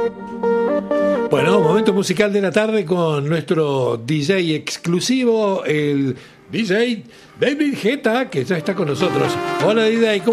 Bueno, momento musical de la tarde con nuestro DJ exclusivo, el DJ David Guetta, que ya está con nosotros. Hola, DJ, ¿cómo